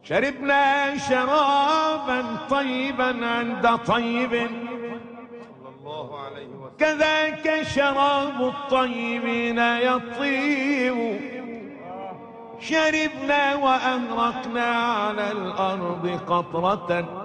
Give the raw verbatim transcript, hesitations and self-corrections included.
شربنا شرابا طيبا عند طيب كذاك شراب الطيبين يطيب. شربنا وأغرقنا على الأرض قطرة